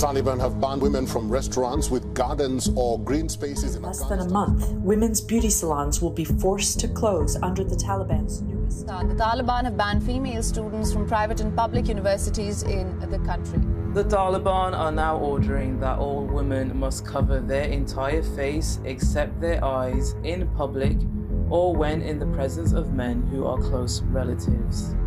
Taliban have banned women from restaurants with gardens or green spaces in less than a month. Women's beauty salons will be forced to close under the Taliban's newest. The Taliban have banned female students from private and public universities in the country. The Taliban are now ordering that all women must cover their entire face except their eyes in public or when in the presence of men who are close relatives.